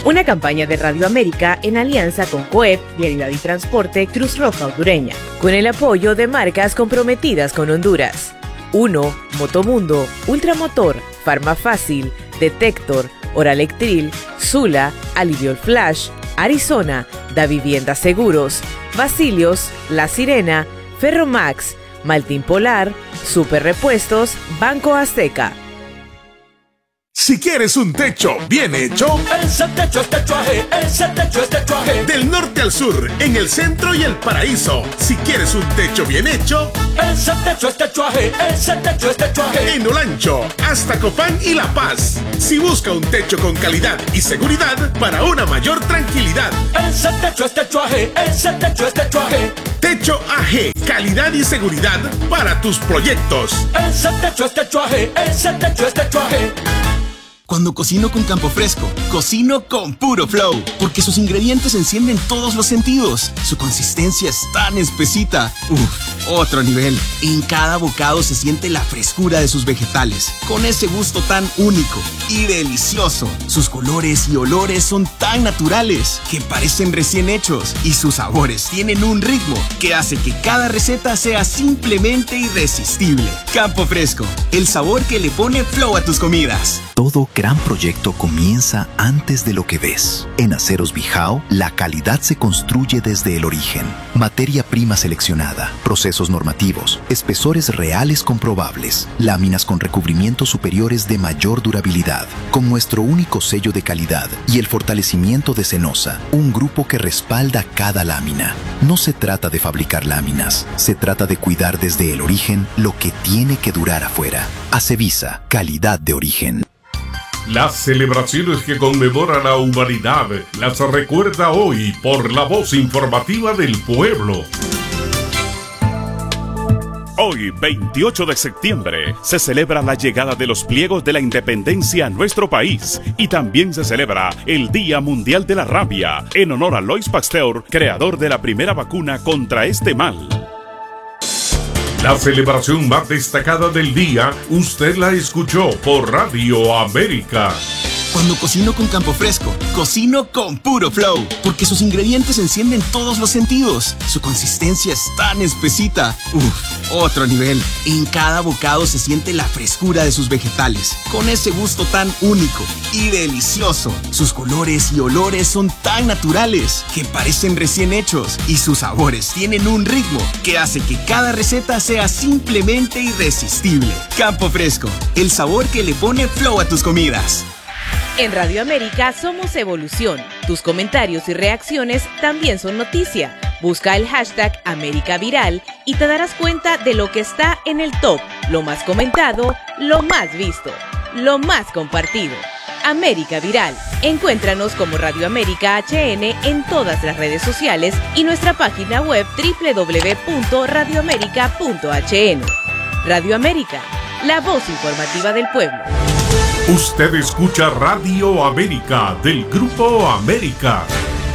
Una campaña de Radio América en alianza con COEP, Vialidad y Transporte, Cruz Roja Hondureña, con el apoyo de marcas comprometidas con Honduras. 1. Motomundo, Ultramotor, Farmafácil, Detector, Oralectril, Sula, Aliviol Flash, Arizona, Da Vivienda Seguros, Basilios, La Sirena, Ferromax, Maltín Polar, Super Repuestos, Banco Azteca. Si quieres un techo bien hecho, ese techo es Techo AG, ese techo es Techo AG. Del norte al sur, en el centro y el paraíso. Si quieres un techo bien hecho, ese techo es Techo AG, ese techo es Techo AG. En Olancho, hasta Copán y La Paz. Si busca un techo con calidad y seguridad para una mayor tranquilidad, ese techo es Techo AG, ese techo es Techo AG. Techo AG, calidad y seguridad para tus proyectos. Ese techo es Techo AG, ese techo es Techo AG. Cuando cocino con Campo Fresco, cocino con puro flow, porque sus ingredientes encienden todos los sentidos. Su consistencia es tan espesita. Otro nivel. En cada bocado se siente la frescura de sus vegetales, con ese gusto tan único y delicioso. Sus colores y olores son tan naturales que parecen recién hechos, y sus sabores tienen un ritmo que hace que cada receta sea simplemente irresistible. Campo Fresco, el sabor que le pone flow a tus comidas. Todo gran proyecto comienza antes de lo que ves. En Aceros Bijao, la calidad se construye desde el origen. Materia prima seleccionada, procesos normativos, espesores reales comprobables, láminas con recubrimientos superiores de mayor durabilidad, con nuestro único sello de calidad y el fortalecimiento de Cenosa, un grupo que respalda cada lámina. No se trata de fabricar láminas, se trata de cuidar desde el origen lo que tiene que durar afuera. Acevisa, calidad de origen. Las celebraciones que conmemoran la humanidad las recuerda hoy por la voz informativa del pueblo. Hoy, 28 de septiembre, se celebra la llegada de los pliegos de la independencia a nuestro país, y también se celebra el Día Mundial de la Rabia, en honor a Louis Pasteur, creador de la primera vacuna contra este mal. La celebración más destacada del día, usted la escuchó por Radio América. Cuando cocino con Campo Fresco, cocino con puro flow, porque sus ingredientes encienden todos los sentidos. Su consistencia es tan espesita. Otro nivel. En cada bocado se siente la frescura de sus vegetales, con ese gusto tan único y delicioso. Sus colores y olores son tan naturales que parecen recién hechos, y sus sabores tienen un ritmo que hace que cada receta sea simplemente irresistible. Campo Fresco, el sabor que le pone flow a tus comidas. En Radio América somos evolución. Tus comentarios y reacciones también son noticia. Busca el hashtag América Viral y te darás cuenta de lo que está en el top, lo más comentado, lo más visto, lo más compartido. América Viral. Encuéntranos como Radio América HN en todas las redes sociales y nuestra página web www.radioamerica.hn. Radio América, la voz informativa del pueblo. Usted escucha Radio América del Grupo América.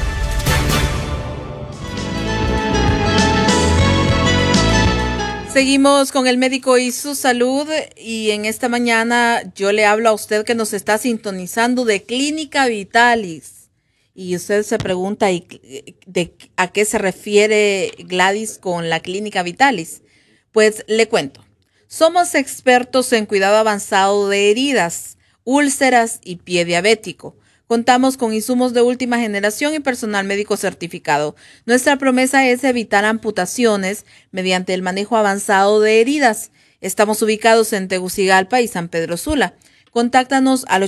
Seguimos con el médico y su salud, y en esta mañana yo le hablo a usted que nos está sintonizando de Clínica Vitalis. Y usted se pregunta ¿a qué se refiere Gladys con la Clínica Vitalis? Pues le cuento. Somos expertos en cuidado avanzado de heridas, úlceras y pie diabético. Contamos con insumos de última generación y personal médico certificado. Nuestra promesa es evitar amputaciones mediante el manejo avanzado de heridas. Estamos ubicados en Tegucigalpa y San Pedro Sula. Contáctanos al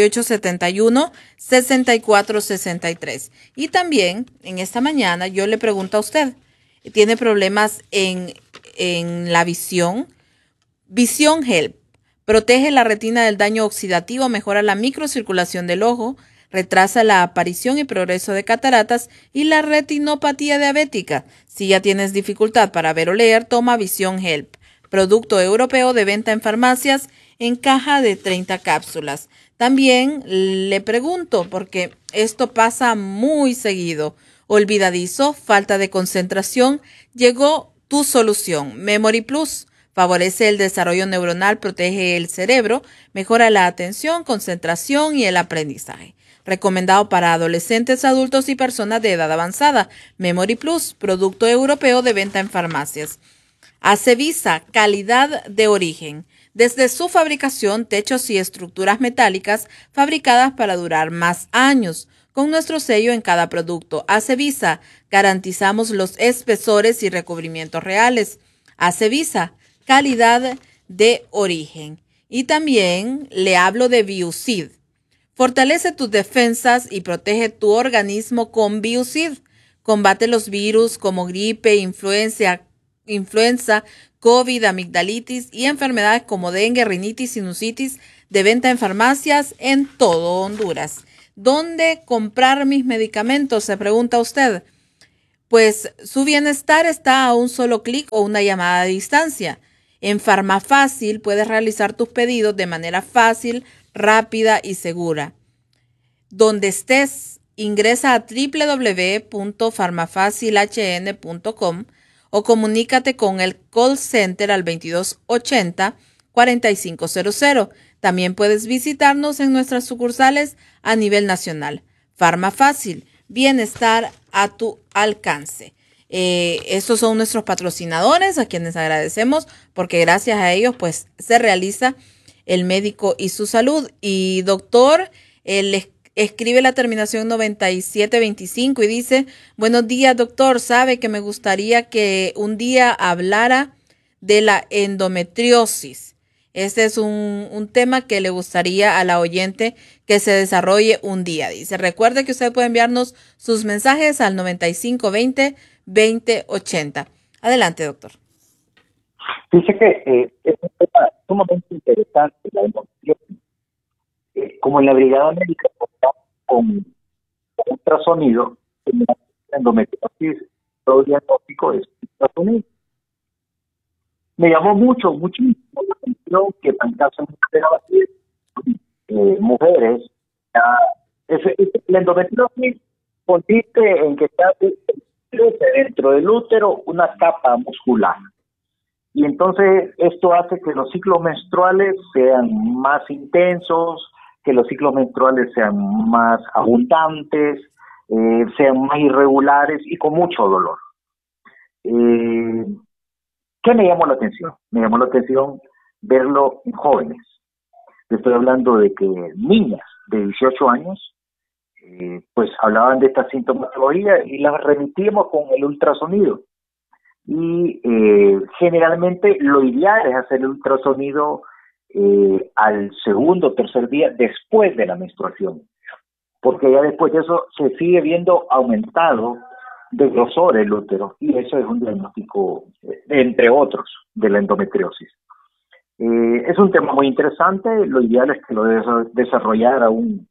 8871-6463. Y también, en esta mañana, yo le pregunto a usted, ¿tiene problemas en la visión? Vision Help. Protege la retina del daño oxidativo, mejora la microcirculación del ojo, retrasa la aparición y progreso de cataratas y la retinopatía diabética. Si ya tienes dificultad para ver o leer, toma Vision Help. Producto europeo de venta en farmacias en caja de 30 cápsulas. También le pregunto, porque esto pasa muy seguido. Olvidadizo, falta de concentración, llegó tu solución. Memory Plus. Favorece el desarrollo neuronal, protege el cerebro, mejora la atención, concentración y el aprendizaje. Recomendado para adolescentes, adultos y personas de edad avanzada. Memory Plus, producto europeo de venta en farmacias. Acevisa, calidad de origen. Desde su fabricación, techos y estructuras metálicas fabricadas para durar más años. Con nuestro sello en cada producto. Acevisa, garantizamos los espesores y recubrimientos reales. Acevisa, calidad de origen. Y también le hablo de Biucid. Fortalece tus defensas y protege tu organismo con Biucid. Combate los virus como gripe, influenza, COVID, amigdalitis y enfermedades como dengue, rinitis, sinusitis, de venta en farmacias en todo Honduras. ¿Dónde comprar mis medicamentos?, se pregunta usted. Pues su bienestar está a un solo clic o una llamada de distancia. En Farmafácil puedes realizar tus pedidos de manera fácil, rápida y segura. Donde estés, ingresa a www.farmafacilhn.com o comunícate con el call center al 2280-4500. También puedes visitarnos en nuestras sucursales a nivel nacional. Farmafácil, bienestar a tu alcance. Estos son nuestros patrocinadores, a quienes agradecemos porque gracias a ellos pues se realiza el médico y su salud. Y doctor, les escribe la terminación 9725 y dice: buenos días, doctor, sabe que me gustaría que un día hablara de la endometriosis. Este es un tema que le gustaría a la oyente que se desarrolle un día. Dice, recuerde que usted puede enviarnos sus mensajes al 9520-2080. Adelante, doctor. Dice que es un tema sumamente interesante, la endometriosis. Como en la brigada médica con ultrasonido, la endometriosis, todo diagnóstico es ultrasonido. Me llamó muchísimo la atención que en caso de mujeres, la endometriosis consiste en que crece dentro del útero una capa muscular. Y entonces esto hace que los ciclos menstruales sean más intensos, que los ciclos menstruales sean más abundantes, sean más irregulares y con mucho dolor. ¿Qué me llamó la atención? Me llamó la atención verlo en jóvenes. Estoy hablando de que niñas de 18 años pues hablaban de esta sintomatología y las remitimos con el ultrasonido. Y generalmente lo ideal es hacer el ultrasonido al segundo o tercer día después de la menstruación, porque ya después de eso se sigue viendo aumentado de grosor el útero, y eso es un diagnóstico, entre otros, de la endometriosis. Es un tema muy interesante. Lo ideal es que lo desarrollara un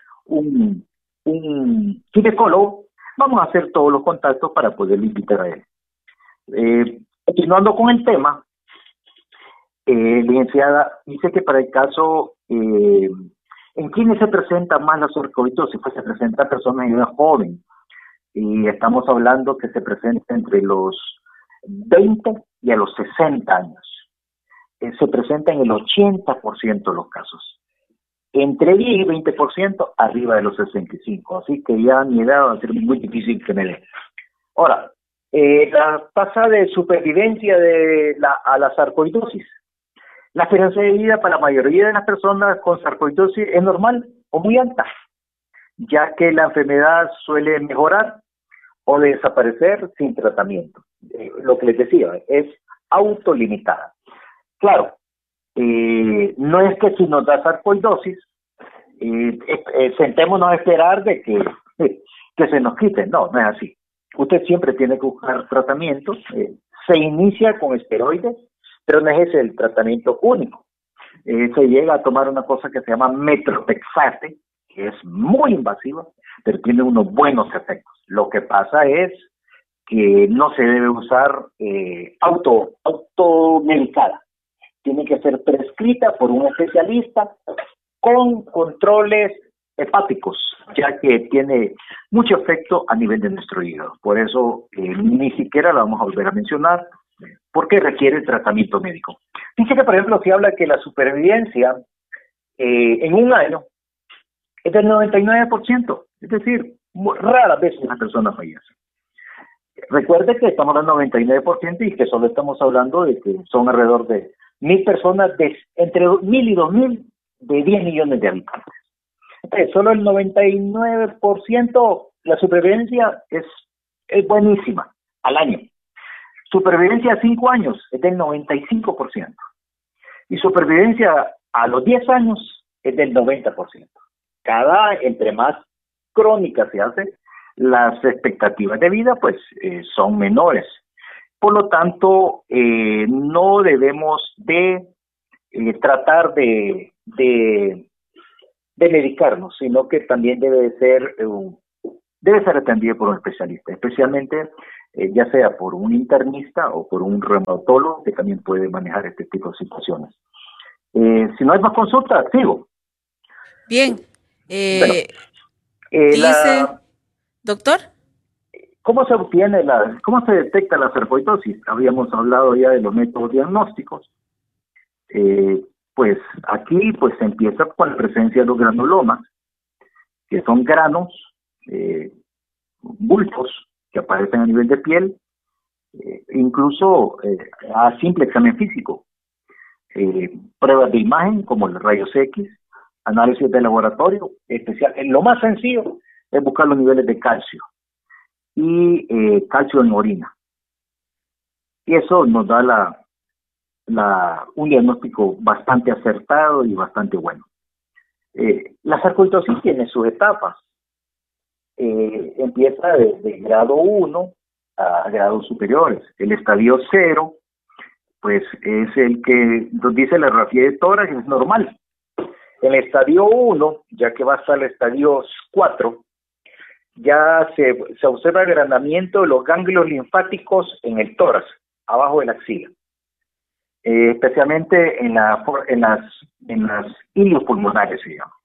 ginecólogo. Vamos a hacer todos los contactos para poder invitar a él. Continuando con el tema, licenciada, dice que para el caso, ¿en quiénes se presenta más la sarcoidosis? Pues se presenta a personas de edad joven, y estamos hablando que se presenta entre los 20 y a los 60 años. Se presenta en el 80% de los casos. Entre 10 y 20% arriba de los 65. Así que ya a mi edad va a ser muy difícil que me dé. Ahora, la tasa de supervivencia a la sarcoidosis. La esperanza de vida para la mayoría de las personas con sarcoidosis es normal o muy alta, ya que la enfermedad suele mejorar o desaparecer sin tratamiento. Lo que les decía, es autolimitada. Claro, no es que si nos da sarcoidosis, sentémonos a esperar de que se nos quite. No es así. Usted siempre tiene que buscar tratamientos. Se inicia con esteroides, pero no es ese el tratamiento único. Se llega a tomar una cosa que se llama methotrexate, que es muy invasiva, pero tiene unos buenos efectos. Lo que pasa es que no se debe usar automedicada. Tiene que ser prescrita por un especialista con controles hepáticos, ya que tiene mucho efecto a nivel de nuestro hígado. Por eso ni siquiera la vamos a volver a mencionar, porque requiere tratamiento médico. Dice que, por ejemplo, se habla que la supervivencia en un año es del 99%, es decir, raras veces una persona fallece. Recuerde que estamos hablando del 99% y que solo estamos hablando de que son alrededor de 1.000 personas, entre 1.000 y 2.000 de 10 millones de habitantes. Entonces, solo el 99%, la supervivencia es buenísima al año. Supervivencia a 5 años es del 95%. Y supervivencia a los 10 años es del 90%. Entre más crónica se hace, las expectativas de vida pues son menores. Por lo tanto, no debemos de tratar de medicarnos, sino que también debe ser atendido por un especialista, especialmente ya sea por un internista o por un reumatólogo que también puede manejar este tipo de situaciones. Si no hay más consultas, sigo. Bien. Dice, doctor. ¿Cómo se detecta la sarcoidosis? Habíamos hablado ya de los métodos diagnósticos. Pues aquí pues se empieza con la presencia de los granulomas, que son granos, bultos que aparecen a nivel de piel, incluso a simple examen físico. Pruebas de imagen como los rayos X, análisis de laboratorio, lo más sencillo es buscar los niveles de calcio y calcio en orina. Y eso nos da un diagnóstico bastante acertado y bastante bueno. La sarcoidosis tiene sus etapas. Empieza desde grado 1 a grados superiores. El estadio 0, pues es el que nos dice la radiografía de tórax, es normal. El estadio 1, ya que va hasta el estadio 4, ya se observa el agrandamiento de los ganglios linfáticos en el tórax, abajo de la axila. Especialmente en las ilios pulmonares, se llama.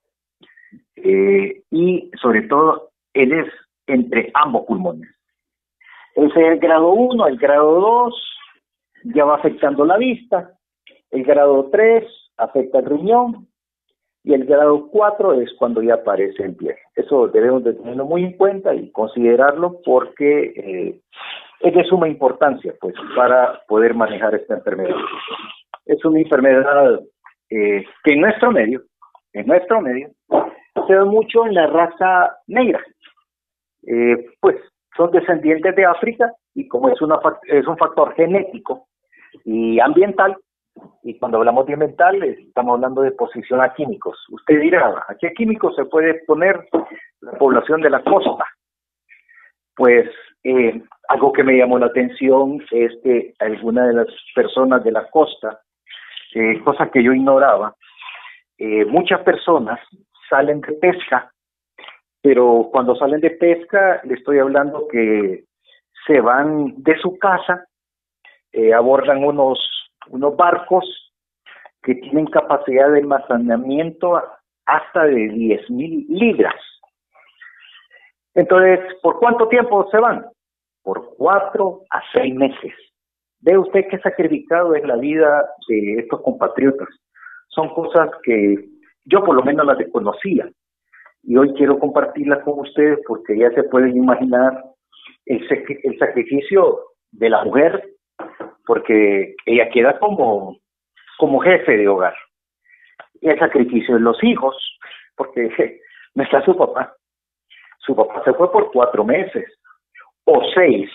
Y sobre todo, él es entre ambos pulmones. Ese es el grado 1, el grado 2 ya va afectando la vista, el grado 3 afecta el riñón, y el grado 4 es cuando ya aparece en piel. Eso debemos de tenerlo muy en cuenta y considerarlo porque es de suma importancia pues para poder manejar esta enfermedad. Es una enfermedad que en nuestro medio se da mucho en la raza negra. Pues son descendientes de África y como es un factor genético y ambiental, y cuando hablamos de ambiental estamos hablando de exposición a químicos. Usted dirá, ¿a qué químicos se puede exponer la población de la costa? Pues algo que me llamó la atención es que algunas de las personas de la costa, cosa que yo ignoraba, muchas personas salen de pesca, pero cuando salen de pesca le estoy hablando que se van de su casa, abordan unos barcos que tienen capacidad de almacenamiento hasta de 10.000 libras. Entonces, ¿por cuánto tiempo se van? Por 4 a 6 meses. Ve usted qué sacrificado es la vida de estos compatriotas. Son cosas que yo por lo menos las desconocía. Y hoy quiero compartirlas con ustedes porque ya se pueden imaginar el sacrificio de la mujer, porque ella queda como jefe de hogar. Y el sacrificio de los hijos, porque no está su papá. Su papá se fue por 4 meses o 6.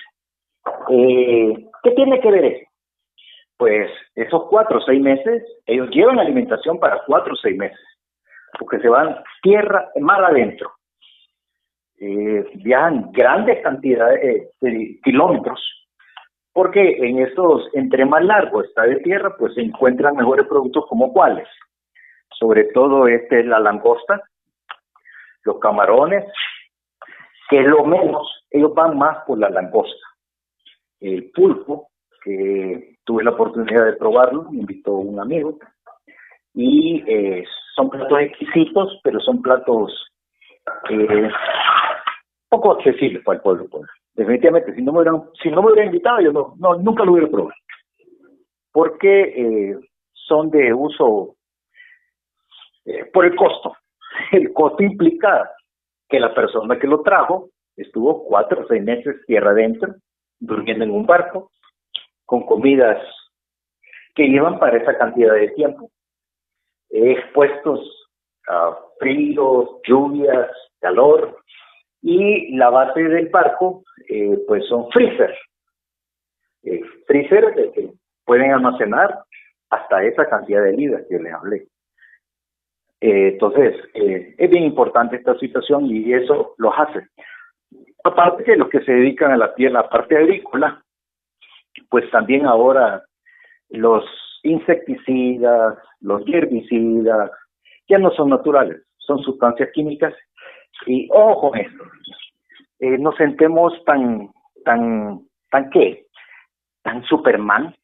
¿Qué tiene que ver eso? Pues esos 4 o 6 meses, ellos llevan alimentación para 4 o 6 meses, porque se van mar adentro. Viajan grandes cantidades de kilómetros, porque en estos, entre más largo está de tierra, pues se encuentran mejores productos como cuáles. Sobre todo la langosta, los camarones, que es lo menos, ellos van más por la langosta. El pulpo, que tuve la oportunidad de probarlo, me invitó un amigo, y son platos exquisitos, pero son platos poco accesibles para el pueblo. Definitivamente, si no me hubieran invitado, yo nunca lo hubiera probado. Porque son de uso por el costo. El costo implica que la persona que lo trajo estuvo 4 o 6 meses tierra adentro, durmiendo en un barco, con comidas que llevan para esa cantidad de tiempo, expuestos a frío, lluvias, calor, y la base del barco pues son freezer que pueden almacenar hasta esa cantidad de libras que les hablé. Entonces, es bien importante esta situación y eso los hace. Aparte que los que se dedican a la parte agrícola, pues también ahora los insecticidas, los herbicidas, ya no son naturales, son sustancias químicas. Y ojo con esto, nos sentemos tan Superman,